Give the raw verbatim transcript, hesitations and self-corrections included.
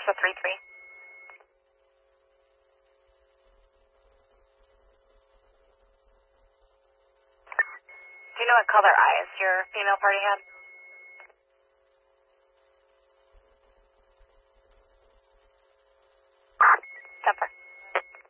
Delta three three. Do you know what color eyes your female party had?